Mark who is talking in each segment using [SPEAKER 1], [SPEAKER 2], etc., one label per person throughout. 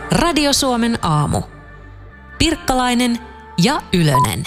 [SPEAKER 1] Radio Suomen aamu. Pirkkalainen ja Ylönen.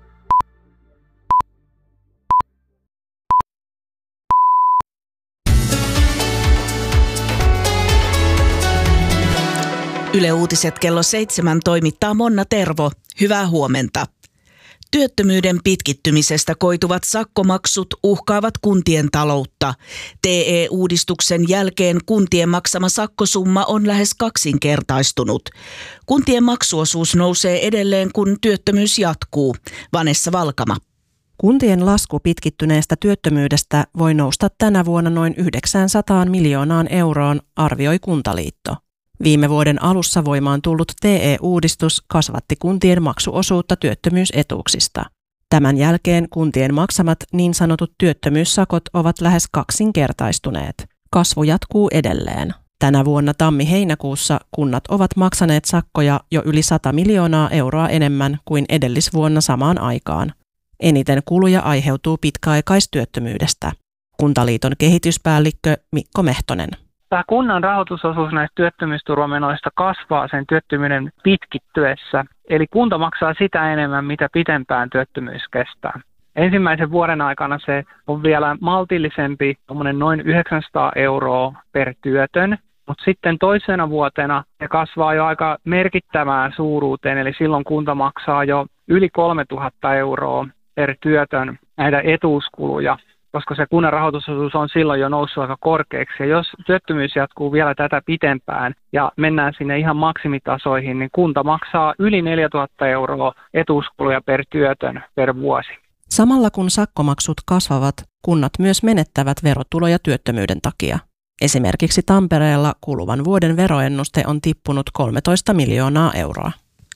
[SPEAKER 2] Yle Uutiset kello 7 toimittaa Monna Tervo. Hyvää huomenta. Työttömyyden pitkittymisestä koituvat sakkomaksut uhkaavat kuntien taloutta. TE-uudistuksen jälkeen kuntien maksama sakkosumma on lähes kaksinkertaistunut. Kuntien maksuosuus nousee edelleen, kun työttömyys jatkuu. Vanessa Valkama.
[SPEAKER 3] Kuntien lasku pitkittyneestä työttömyydestä voi nousta tänä vuonna noin 900 miljoonaan euroon, arvioi Kuntaliitto. Viime vuoden alussa voimaan tullut TE-uudistus kasvatti kuntien maksuosuutta työttömyysetuuksista. Tämän jälkeen kuntien maksamat niin sanotut työttömyyssakot ovat lähes kaksinkertaistuneet. Kasvu jatkuu edelleen. Tänä vuonna tammi-heinäkuussa kunnat ovat maksaneet sakkoja jo yli 100 miljoonaa euroa enemmän kuin edellisvuonna samaan aikaan. Eniten kuluja aiheutuu pitkäaikaistyöttömyydestä. Kuntaliiton kehityspäällikkö Mikko Mehtonen.
[SPEAKER 4] Tämä kunnan rahoitusosuus näistä työttömyysturvamenoista kasvaa sen työttömyyden pitkittyessä. Eli kunta maksaa sitä enemmän, mitä pitempään työttömyys kestää. Ensimmäisen vuoden aikana se on vielä maltillisempi, noin 900 euroa per työtön. Mutta sitten toisena vuotena se kasvaa jo aika merkittävään suuruuteen, eli silloin kunta maksaa jo yli 3000 euroa per työtön näitä etuuskuluja, koska se kunnan rahoitusosuus on silloin jo noussut aika korkeaksi. Ja jos työttömyys jatkuu vielä tätä pitempään ja mennään sinne ihan maksimitasoihin, niin kunta maksaa yli 4000 euroa etuuskuluja per työtön per vuosi.
[SPEAKER 3] Samalla kun sakkomaksut kasvavat, kunnat myös menettävät verotuloja työttömyyden takia. Esimerkiksi Tampereella kuluvan vuoden veroennuste on tippunut 13 miljoonaa euroa.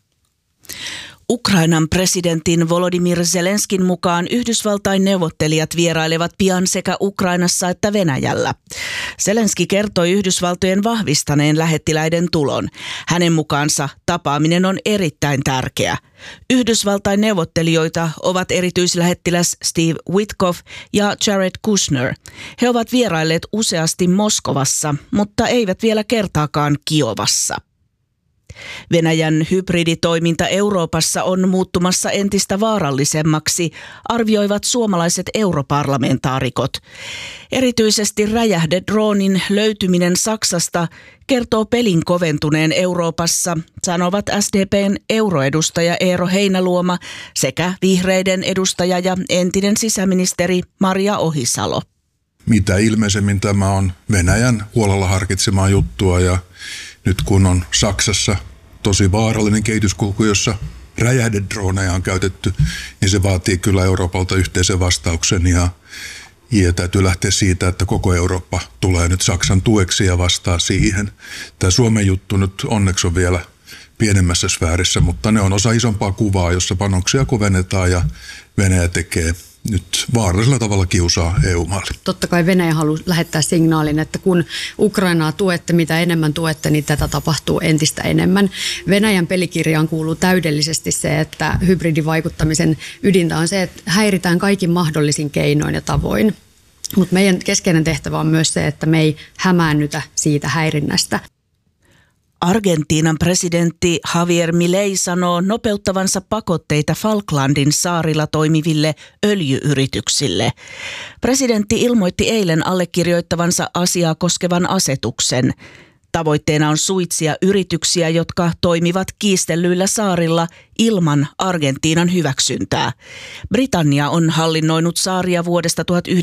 [SPEAKER 2] Ukrainan presidentin Volodymyr Zelenskin mukaan Yhdysvaltain neuvottelijat vierailevat pian sekä Ukrainassa että Venäjällä. Zelenski kertoi Yhdysvaltojen vahvistaneen lähettiläiden tulon. Hänen mukaansa tapaaminen on erittäin tärkeä. Yhdysvaltain neuvottelijoita ovat erityislähettiläs Steve Witkoff ja Jared Kushner. He ovat vierailleet useasti Moskovassa, mutta eivät vielä kertaakaan Kiovassa. Venäjän hybriditoiminta Euroopassa on muuttumassa entistä vaarallisemmaksi, arvioivat suomalaiset europarlamentaarikot. Erityisesti räjähdedroonin löytyminen Saksasta kertoo pelin koventuneen Euroopassa, sanovat SDP:n euroedustaja Eero Heinäluoma sekä vihreiden edustaja ja entinen sisäministeri Maria Ohisalo.
[SPEAKER 5] Mitä ilmeisemmin tämä on Venäjän huolella harkitsemaa juttua ja nyt kun on Saksassa tosi vaarallinen kehityskulku, jossa räjähdedroneja on käytetty, niin se vaatii kyllä Euroopalta yhteisen vastauksen ja täytyy lähteä siitä, että koko Eurooppa tulee nyt Saksan tueksi ja vastaa siihen. Tämä Suomen juttu nyt onneksi on vielä pienemmässä sfäärissä, mutta ne on osa isompaa kuvaa, jossa panoksia kovennetaan ja Venäjä tekee nyt vaarallisella tavalla kiusaa EU-maalle.
[SPEAKER 6] Totta kai Venäjä haluaa lähettää signaalin, että kun Ukrainaa tuette, mitä enemmän tuette, niin tätä tapahtuu entistä enemmän. Venäjän pelikirjaan kuuluu täydellisesti se, että hybridivaikuttamisen ydintä on se, että häiritään kaikin mahdollisin keinoin ja tavoin. Mutta meidän keskeinen tehtävä on myös se, että me ei hämäännytä siitä häirinnästä.
[SPEAKER 2] Argentiinan presidentti Javier Milei sanoo nopeuttavansa pakotteita Falklandin saarilla toimiville öljy-yrityksille. Presidentti ilmoitti eilen allekirjoittavansa asiaa koskevan asetuksen. Tavoitteena on suitsia yrityksiä, jotka toimivat kiistellyillä saarilla ilman Argentiinan hyväksyntää. Britannia on hallinnoinut saaria vuodesta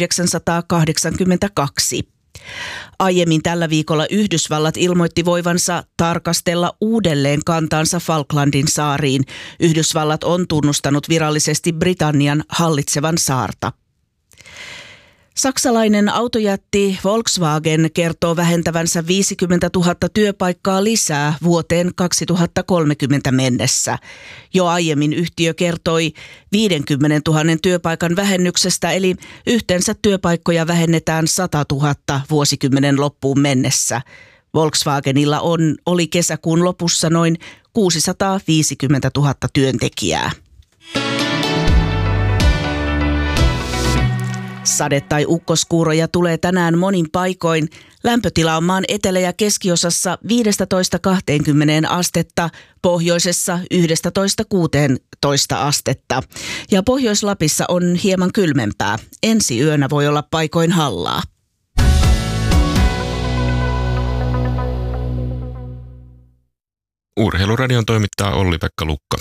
[SPEAKER 2] 1982. Aiemmin tällä viikolla Yhdysvallat ilmoitti voivansa tarkastella uudelleen kantaansa Falklandin saariin. Yhdysvallat on tunnustanut virallisesti Britannian hallitsevan saarta. Saksalainen autojätti Volkswagen kertoo vähentävänsä 50 000 työpaikkaa lisää vuoteen 2030 mennessä. Jo aiemmin yhtiö kertoi 50 000 työpaikan vähennyksestä, eli yhteensä työpaikkoja vähennetään 100 000 vuosikymmenen loppuun mennessä. Volkswagenilla oli kesäkuun lopussa noin 650 000 työntekijää. Sade- tai ukkoskuuroja tulee tänään monin paikoin. Lämpötila on maan etelä- ja keskiosassa 15-20 astetta, pohjoisessa 11-16 astetta. Ja Pohjois-Lapissa on hieman kylmempää. Ensi yönä voi olla paikoin hallaa.
[SPEAKER 7] Urheiluradion toimittaa Olli-Pekka Lukka.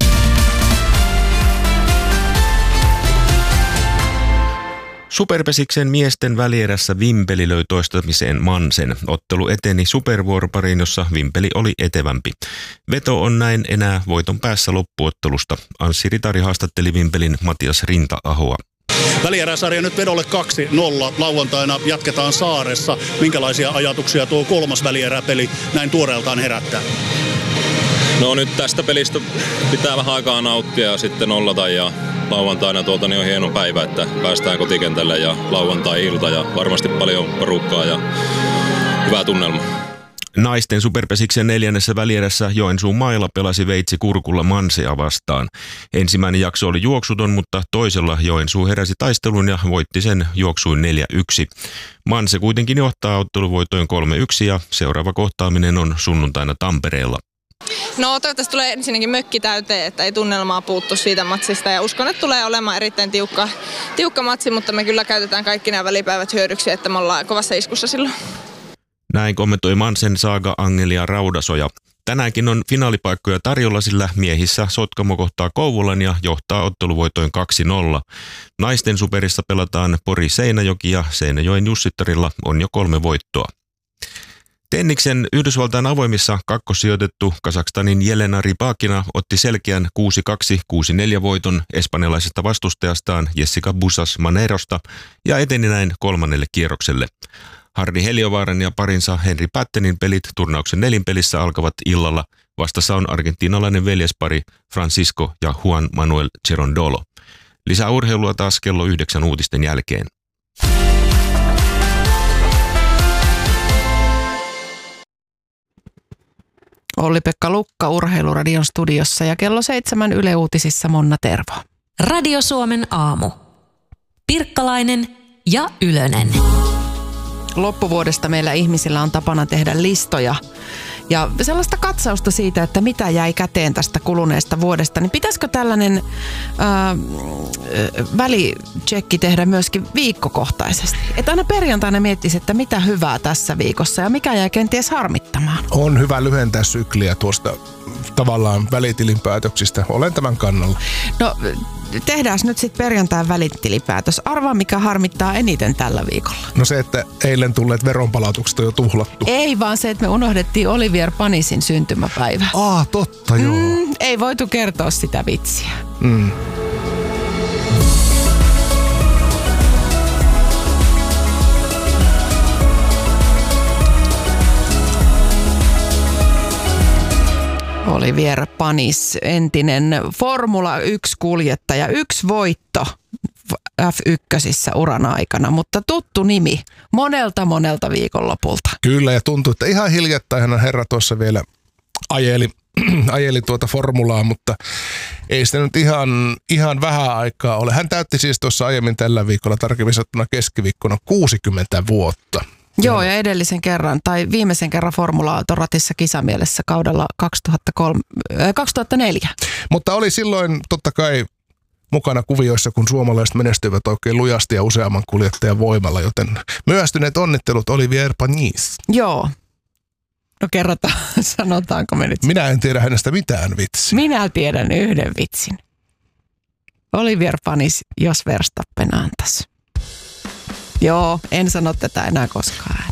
[SPEAKER 7] Superpesiksen miesten välierässä Vimpeli löi toistamiseen Mansen. Ottelu eteni supervuoropariin, jossa Vimpeli oli etevämpi. Veto on näin enää voiton päässä loppuottelusta. Anssi Ritari haastatteli Vimpelin Matias Rinta-ahoa.
[SPEAKER 8] Välieräsarja nyt vedolle 2-0. Lauantaina jatketaan Saaressa. Minkälaisia ajatuksia tuo kolmas välieräpeli näin tuoreeltaan herättää?
[SPEAKER 9] No nyt tästä pelistä pitää vähän aikaa nauttia ja sitten nollata ja lauantaina on hieno päivä, että päästään kotikentälle ja lauantai-ilta ja varmasti paljon porukkaa ja hyvä tunnelma.
[SPEAKER 7] Naisten superpesiksen 4. välierässä Joensuun mailla pelasi Veitsi Kurkulla Mansea vastaan. Ensimmäinen jakso oli juoksuton, mutta toisella Joensuu heräsi taistelun ja voitti sen juoksuin 4-1. Manse kuitenkin johtaa otteluvoitoin 3-1 ja seuraava kohtaaminen on sunnuntaina Tampereella.
[SPEAKER 10] No toivottavasti tulee ensinnäkin mökki täyteen, että ei tunnelmaa puuttu siitä matsista ja uskon, että tulee olemaan erittäin tiukka matsi, mutta me kyllä käytetään kaikki nämä välipäivät hyödyksi, että me ollaan kovassa iskussa silloin.
[SPEAKER 7] Näin kommentoi Mansen Saaga Angelia Raudasoja. Tänäänkin on finaalipaikkoja tarjolla, sillä miehissä Sotkamo kohtaa Kouvolan ja johtaa otteluvoitoin 2-0. Naisten superissa pelataan Pori-Seinäjoki ja Seinäjoen Jussittarilla on jo 3 voittoa. Tenniksen Yhdysvaltain avoimissa kakkossijoitettu Kazakstanin Jelena Rybakina otti selkeän 6-2-6-4 voiton espanjalaisesta vastustajastaan Jessica Busas-Manerosta ja eteni näin 3. kierrokselle. Harri Heliövaaran ja parinsa Henri Pattenin pelit turnauksen nelinpelissä alkavat illalla. Vastassa on argentiinalainen veljespari Francisco ja Juan Manuel Cerundolo. Lisää urheilua taas kello 9 uutisten jälkeen.
[SPEAKER 3] Olli-Pekka Lukka Urheiluradion studiossa ja kello 7 Yle Uutisissa Monna Tervo.
[SPEAKER 1] Radio Suomen aamu. Pirkkalainen ja Ylönen.
[SPEAKER 3] Loppuvuodesta meillä ihmisillä on tapana tehdä listoja ja sellaista katsausta siitä, että mitä jäi käteen tästä kuluneesta vuodesta. Niin pitäisikö tällainen välicheckki tehdä myöskin viikkokohtaisesti? Että aina perjantaina miettisi, että mitä hyvää tässä viikossa ja mikä jäi kenties harmittamaan.
[SPEAKER 11] On hyvä lyhentää sykliä tuosta tavallaan välitilinpäätöksistä. Olen tämän kannalla.
[SPEAKER 3] No tehdään nyt sitten perjantain välitilipäätös. Arvaa, mikä harmittaa eniten tällä viikolla.
[SPEAKER 11] No se, että eilen tulleet veronpalautukset on jo tuhlattu.
[SPEAKER 3] Ei vaan se, että me unohdettiin Olivier Panisin syntymäpäivä.
[SPEAKER 11] Totta joo.
[SPEAKER 3] Ei voitu kertoa sitä vitsiä. Olivier Panis, entinen Formula 1-kuljettaja, 1 voitto F1 uran aikana, mutta tuttu nimi monelta viikonlopulta.
[SPEAKER 11] Kyllä, ja tuntuu, että ihan hiljattain herra tuossa vielä ajeli tuota formulaa, mutta ei sitä nyt ihan vähän aikaa ole. Hän täytti siis tuossa aiemmin tällä viikolla, tarkemmin sanottuna keskiviikkona, 60 vuotta.
[SPEAKER 3] Joo, ja edellisen kerran, tai viimeisen kerran Formula-ratissa kisamielessä kaudella 2004.
[SPEAKER 11] Mutta oli silloin totta kai mukana kuvioissa, kun suomalaiset menestyivät oikein lujasti ja useamman kuljettajan voimalla, joten myöhästyneet onnittelut Olivier Panis.
[SPEAKER 3] Joo. No kerrotaan, sanotaanko me nyt?
[SPEAKER 11] Minä en tiedä hänestä mitään vitsiä.
[SPEAKER 3] Minä tiedän yhden vitsin. Olivier Panis, jos Verstappen antaisi. Joo, en sano tätä enää koskaan.